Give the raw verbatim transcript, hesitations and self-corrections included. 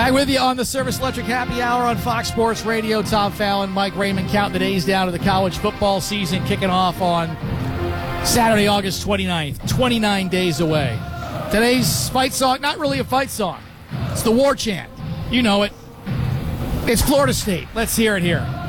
Back with you on the Service Electric Happy Hour on Fox Sports Radio. Tom Fallon, Mike Raymond counting the days down to the college football season kicking off on Saturday, August twenty-ninth. twenty-nine days away. Today's fight song, not really a fight song. It's the war chant. You know it. It's Florida State. Let's hear it here.